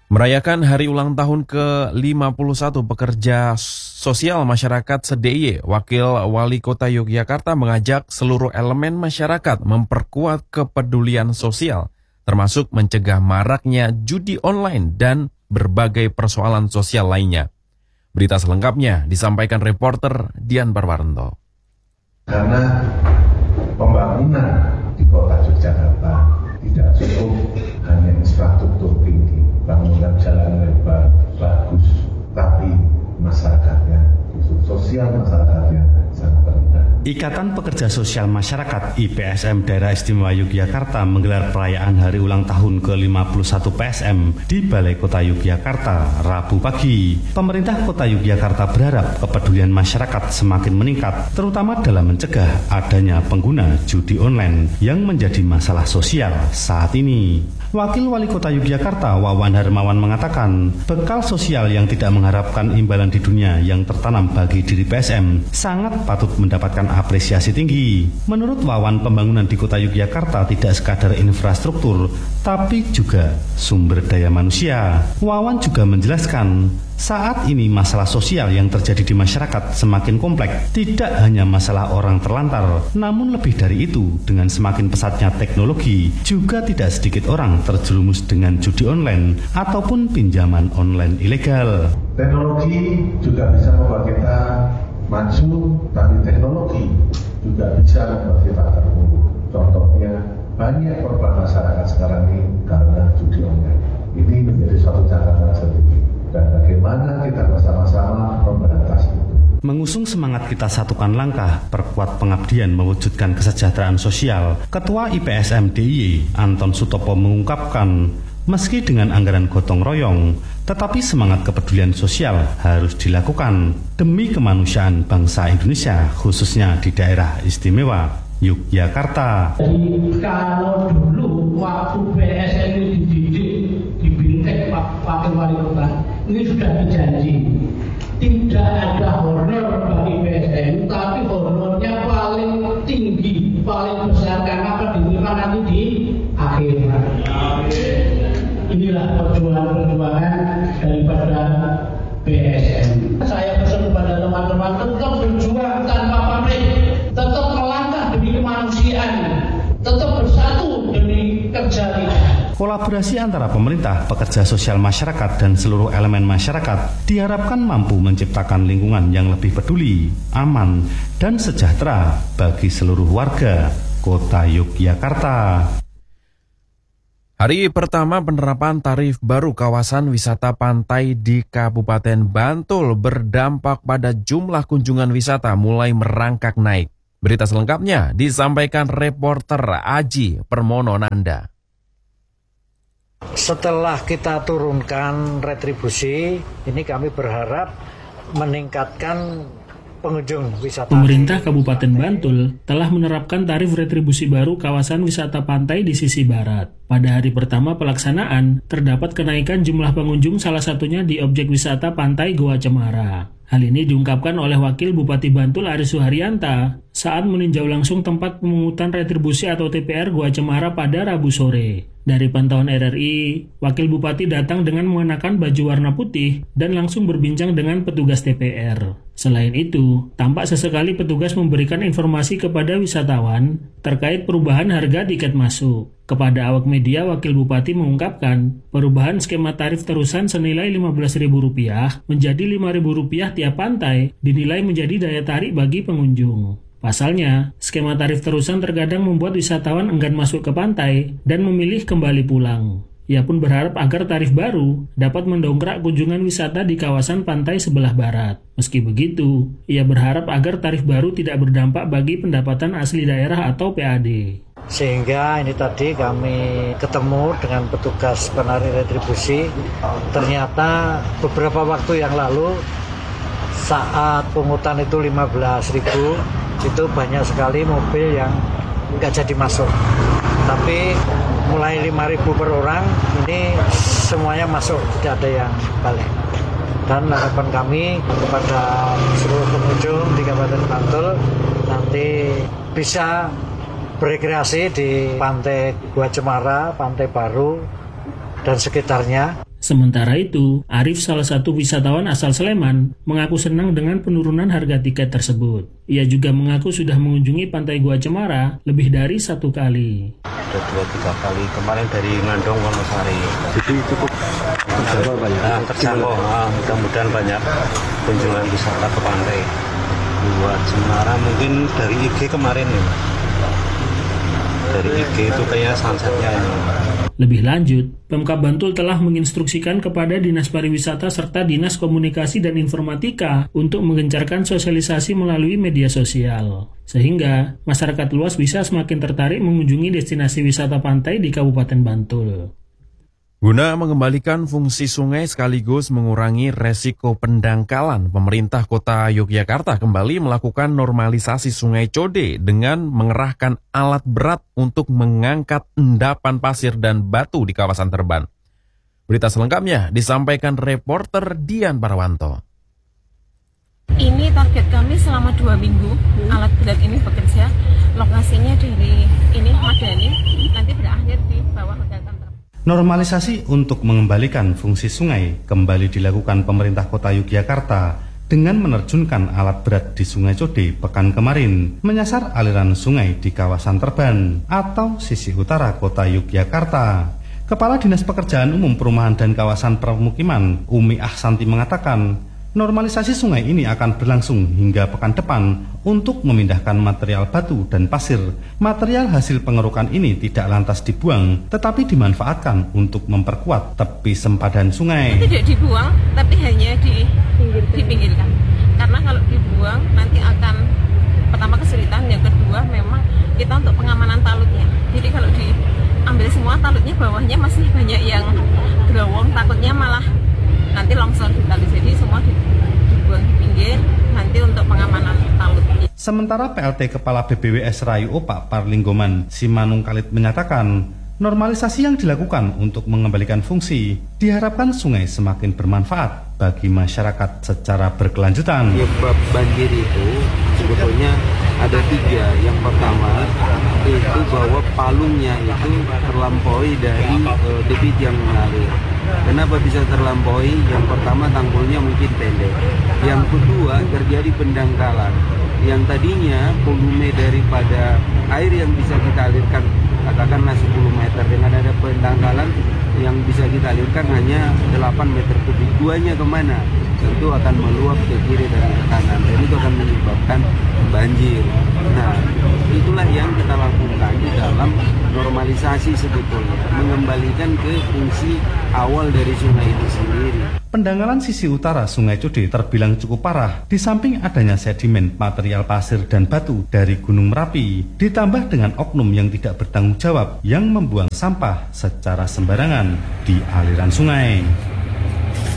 Merayakan hari ulang tahun ke-51 Pekerja Sosial Masyarakat SDIY, Wakil Wali Kota Yogyakarta mengajak seluruh elemen masyarakat memperkuat kepedulian sosial, termasuk mencegah maraknya judi online dan berbagai persoalan sosial lainnya. Berita selengkapnya disampaikan reporter Dian Barwaranto. Karena pembangunan di kota Yogyakarta tidak cukup hanya infrastruktur tinggi, bangunan jalan lebar bagus, tapi masyarakatnya, sosial masyarakatnya sangat rendah. Ikatan Pekerja Sosial Masyarakat IPSM Daerah Istimewa Yogyakarta menggelar perayaan hari ulang tahun ke-51 PSM di Balai Kota Yogyakarta Rabu pagi. Pemerintah Kota Yogyakarta berharap kepedulian masyarakat semakin meningkat, terutama dalam mencegah adanya pengguna judi online yang menjadi masalah sosial saat ini. Wakil Wali Kota Yogyakarta Wawan Hermawan mengatakan, bekal sosial yang tidak mengharapkan imbalan di dunia yang tertanam bagi diri PSM sangat patut mendapatkan apresiasi tinggi. Menurut Wawan, pembangunan di Kota Yogyakarta tidak sekadar infrastruktur, tapi juga sumber daya manusia. Wawan juga menjelaskan, saat ini masalah sosial yang terjadi di masyarakat semakin kompleks, tidak hanya masalah orang terlantar, namun lebih dari itu, dengan semakin pesatnya teknologi, juga tidak sedikit orang terjerumus dengan judi online ataupun pinjaman online ilegal. Teknologi juga bisa membuat kita maju, tapi teknologi juga bisa membuat kita terpuruk. Contohnya, banyak korban masyarakat sekarang ini karena judi online. Ini menjadi suatu catatan sendiri. Dan bagaimana kita bersama-sama memberantas itu. Mengusung semangat kita satukan langkah, perkuat pengabdian mewujudkan kesejahteraan sosial, Ketua IPSM DIY Anton Sutopo mengungkapkan, meski dengan anggaran gotong royong, tetapi semangat kepedulian sosial harus dilakukan demi kemanusiaan bangsa Indonesia, khususnya di daerah istimewa Yogyakarta. Jadi kalau dulu waktu PSM ini dididik, dibintek Wakil Wali Kota, ini sudah dijanji. Tidak ada honor bagi PSM, tapi honornya paling tinggi, paling besar karena akan diterima nanti di akhirat. Inilah perjuangan daripada PSM. Saya pesan kepada teman-teman tetap berjuang tanpa pamrih, tetap melangkah demi kemanusiaan, tetap bersatu demi kerja kita. Kolaborasi antara pemerintah, pekerja sosial masyarakat, dan seluruh elemen masyarakat diharapkan mampu menciptakan lingkungan yang lebih peduli, aman, dan sejahtera bagi seluruh warga Kota Yogyakarta. Hari pertama penerapan tarif baru kawasan wisata pantai di Kabupaten Bantul berdampak pada jumlah kunjungan wisata mulai merangkak naik. Berita selengkapnya disampaikan reporter Aji Permononanda. Setelah kita turunkan retribusi, ini kami berharap meningkatkan pengunjung wisata. Pemerintah Kabupaten Bantul telah menerapkan tarif retribusi baru kawasan wisata pantai di sisi barat. Pada hari pertama pelaksanaan, terdapat kenaikan jumlah pengunjung salah satunya di objek wisata pantai Goa Cemara. Hal ini diungkapkan oleh Wakil Bupati Bantul Aris Suharyanta saat meninjau langsung tempat pemungutan retribusi atau TPR Goa Cemara pada Rabu sore. Dari pantauan RRI, Wakil Bupati datang dengan mengenakan baju warna putih dan langsung berbincang dengan petugas TPR. Selain itu, tampak sesekali petugas memberikan informasi kepada wisatawan terkait perubahan harga tiket masuk. Kepada awak media, Wakil Bupati mengungkapkan perubahan skema tarif terusan senilai Rp15.000 menjadi Rp5.000 tiap pantai dinilai menjadi daya tarik bagi pengunjung. Pasalnya, skema tarif terusan terkadang membuat wisatawan enggan masuk ke pantai dan memilih kembali pulang. Ia pun berharap agar tarif baru dapat mendongkrak kunjungan wisata di kawasan pantai sebelah barat. Meski begitu, ia berharap agar tarif baru tidak berdampak bagi pendapatan asli daerah atau PAD. Sehingga ini tadi kami ketemu dengan petugas penarik retribusi. Ternyata beberapa waktu yang lalu saat pungutan itu 15.000, itu banyak sekali mobil yang nggak jadi masuk. Tapi mulai 5.000 per orang ini semuanya masuk, tidak ada yang balik. Dan harapan kami kepada seluruh pengunjung di Kabupaten Bantul nanti bisa berekreasi di Pantai Goa Cemara, Pantai Baru, dan sekitarnya. Sementara itu, Arif, salah satu wisatawan asal Sleman, mengaku senang dengan penurunan harga tiket tersebut. Ia juga mengaku sudah mengunjungi Pantai Gua Cemara lebih dari 1 kali. Sudah 2-3 kali, kemarin dari Ngandong, Wonosari. Jadi cukup terjangkau banyak? Terjangkau, mudah-mudahan banyak kunjungan wisata ke pantai Gua Cemara. Mungkin dari IG kemarin ya. Dari IG itu kayaknya sunsetnya ini. Lebih lanjut, Pemkab Bantul telah menginstruksikan kepada Dinas Pariwisata serta Dinas Komunikasi dan Informatika untuk menggencarkan sosialisasi melalui media sosial. Sehingga masyarakat luas bisa semakin tertarik mengunjungi destinasi wisata pantai di Kabupaten Bantul. Guna mengembalikan fungsi sungai sekaligus mengurangi resiko pendangkalan, pemerintah Kota Yogyakarta kembali melakukan normalisasi Sungai Code dengan mengerahkan alat berat untuk mengangkat endapan pasir dan batu di kawasan Terban. Berita selengkapnya disampaikan reporter Dian Parwanto. Ini target kami selama 2 minggu, alat berat ini bekerja, lokasinya dari ini Madani, nanti berakhir di bawah Hotel Tantra. Normalisasi untuk mengembalikan fungsi sungai kembali dilakukan pemerintah Kota Yogyakarta dengan menerjunkan alat berat di Sungai Code pekan kemarin, menyasar aliran sungai di kawasan Terban atau sisi utara Kota Yogyakarta. Kepala Dinas Pekerjaan Umum Perumahan dan Kawasan Permukiman, Umi Ahsanti mengatakan, normalisasi sungai ini akan berlangsung hingga pekan depan untuk memindahkan material batu dan pasir. Material hasil pengerukan ini tidak lantas dibuang, tetapi dimanfaatkan untuk memperkuat tepi sempadan sungai. Tidak dibuang, tapi hanya dipinggirkan. Karena kalau dibuang nanti akan pertama kesulitan, yang kedua memang kita untuk pengamanan talutnya. Jadi kalau diambil semua talutnya, bawahnya masih banyak yang gerowong, takutnya malah nanti longsor di tali. Jadi semua dibuang di pinggir nanti untuk pengamanan talut. Sementara PLT Kepala BBWS Rayu Opak Parlinggoman Simanung Kalit menyatakan, normalisasi yang dilakukan untuk mengembalikan fungsi diharapkan sungai semakin bermanfaat bagi masyarakat secara berkelanjutan. Penyebab banjir itu sebetulnya ada 3. Yang pertama itu bahwa palungnya itu terlampaui dari debit yang mengalir. Kenapa bisa terlampaui? Yang pertama tanggulnya mungkin pendek. Yang kedua terjadi pendangkalan. Yang tadinya volume daripada air yang bisa kita alirkan katakanlah 10 meter, dengan ada pendangkalan yang bisa kita alirkan hanya 8 meter kubik. Duanya kemana? Tentu akan meluap ke kiri dan ke kanan, dan itu akan menyebabkan banjir. Nah, itulah yang kita lakukan di dalam normalisasi sebetulnya, mengembalikan ke fungsi awal dari sungai itu sendiri. Pendangkalan sisi utara Sungai Code terbilang cukup parah, di samping adanya sedimen material pasir dan batu dari Gunung Merapi, ditambah dengan oknum yang tidak bertanggung jawab yang membuang sampah secara sembarangan di aliran sungai.